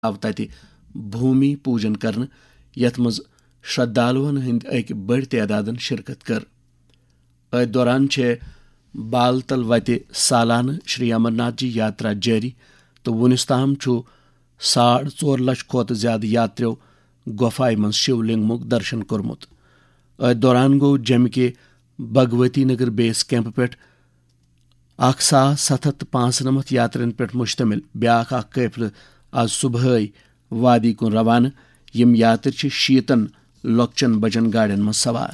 آو تتہ بھومی پوجن کرن یتھ مز شردالون ہند اکہ بڑ تعدادن شرکت کر. ات دوران بال تل وتہ سالانہ شری امرناتھ جی یاترا جاری تو ونس تام 4.5 لچھ کھت زیادہ یاتریو گفائہ من شیو لنگمک درشن کورمت. ات دوران گو جمہ کے بھگوتی نگر بیس کیمپ پہ 1795 یاترین پہ مشتمل بیاکھ اخ قافلہ آج صبح وادی کن روانہ. یم یاتر 60 لۄکچن بجن گاڑین من سوار.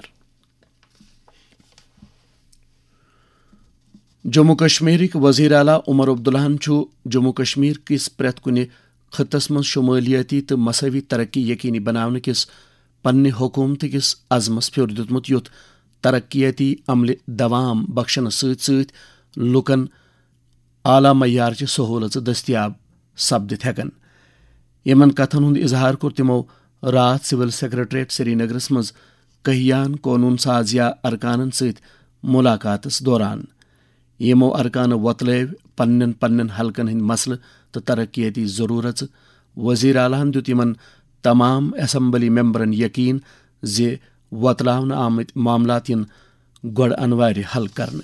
جموں کشمیرک وزیر اعلیٰ عمر عبداللہ جموں کشمیر کس پریت کن خطس من شمالیاتی تو مساوی ترقی یقینی بنانے کس پنہ حکومت کس عزمس پھر دیتمت یُتھ ترقیاتی عملہ دوام بخشنس ست ست لکن اعلیٰ معیارچہ سہولت دستیاب سپدت ہیکن. یمن کتھن ہند اظہار کور تمو رات سول سیکرٹریٹ سری نگرس مز کہیان قونون سازیا ارکانن ست ملاقاتس دوران. یمو ارکان وتلو پنن پنن حلقن ہند مسلہ تو ترقیاتی ضرورت. وزیر اعلیٰ دیت یمن تمام اسمبلی ممبرن یقین زِ وتلاون آمت معاملات ین گۄڈ انوارِ حل کرنہٕ.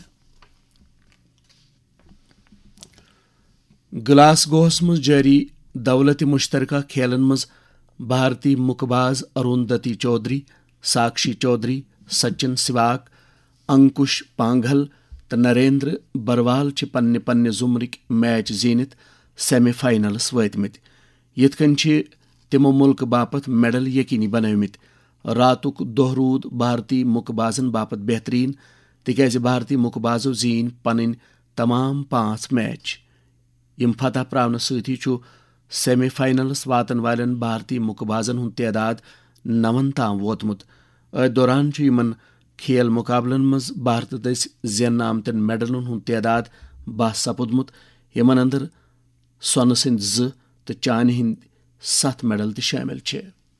گلاسگوہس مز جاری دولت مشترکہ کھیلن مز بھارتی مکہ باز اروندتی چودھری، ساکشی چودھری، سچن سواگ، انکش پانگھل تو نریندر بروال پنہ پنہ زمرک میچ زینت سیمی فائنلس وٲتمٕتۍ. یِتھ کٔنۍ تمو ملک باپت میڈل یقینی بنٲومٕتۍ. راتُک دۄہ روٗد بھارتی مکہ بازن باپت بہترین تکیازِ بھارتی مکہ بازو زیٖنۍ پنٕنۍ تمام 5 میچ. یم فتح پراونہٕ سۭتی سیمی فائنلس واتن والن بھارتی مکہ بازن ہند تعداد 9 تام ووتمت. ات دوران یمن کھیل مقابلن مز بھارت دس زیننہٕ آمتن میڈلن ہند تعداد 12 سپودمت. یمن اندر سونہٕ سٕنٛدۍ 2 تو چانہ ہند 7 میڈل تہ شامل چھ.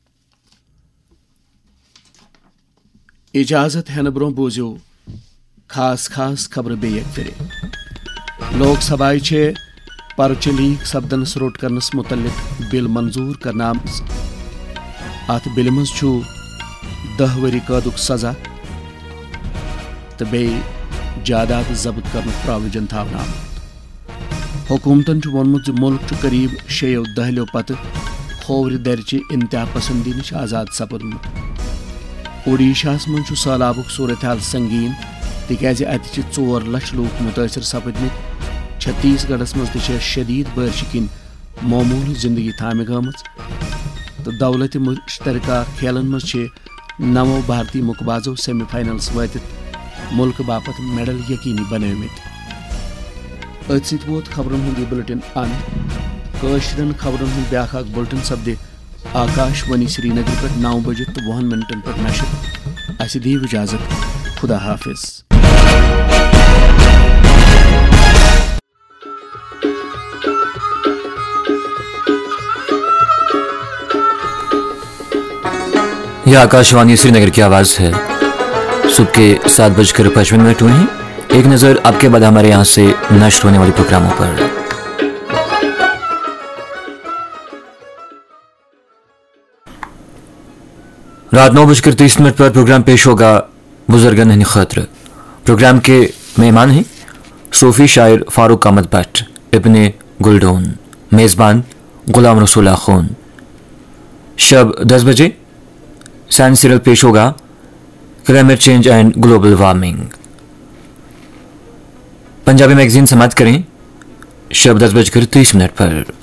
اجازت ہینہ برونٛہہ بوٗزِو خاص خاص خبرٕ بیٚیہِ اکہِ پھِرِ. لوک سبھایہ پرچہ لیک سپدنس روٹ کرنس متعلق بل منظور کرنہٕ آمٕژ. اتھ بلہِ منٛز 10 ؤری قٲدُک سزا تو بیٚیہِ جاداد ضبط کرنُک پراوِجن تھاونہٕ آمُت. حکوٗمتن ووٚنمُت زِ مُلک قریب 6 دہلیو پتہٕ کھوورِ درچہِ انتہا پسندی نش آزاد سپُدمُت. اوڈیشاہس منٛز سہلابُک صوٗرتحال سنگین تِکیازِ اتہِ 4 لچھ لوٗکھ مُتٲثر سپٕدمٕتۍ. چھتیس گڑھس مز تہ شدید بارشہِ کِنۍ معموٗل زندگی تھامہِ گٔمٕژ. تو دولت مشترکہ کھیلن مز 9 بھارتی مکہ بازو سیمی فائنلس وٲتِتھ ملک باپت میڈل یقینی بنٲومٕتۍ. أتھۍ سۭتۍ ووت خبرن ہُنٛد یہِ بُلٹن اند. کٲشرٮ۪ن خبرن ہُنٛد بیٛاکھ اکھ بُلٹن سپدِ آکاش وانی سری نگر پٮ۪ٹھ 9:20 پٮ۪ٹھ نشر. اسہِ دِیِو اجازت. خدا حافظ. یہ آکاشوانی سری نگر کی آواز ہے. صبح کے 7:55 ہوئے ہیں. ایک نظر آپ کے بعد ہمارے یہاں سے نشر ہونے والے پروگراموں پر. رات 9:30 پر پروگرام پیش ہوگا بزرگان ہند خاطر. پروگرام کے مہمان ہیں صوفی شاعر فاروق احمد بٹ ابن گلڈون. میزبان غلام رسول خون. شب 10 بجے سائنس سیریل پیش ہوگا climate change and global warming. Punjabi magazine سماعت کریں شب 10:30 پر.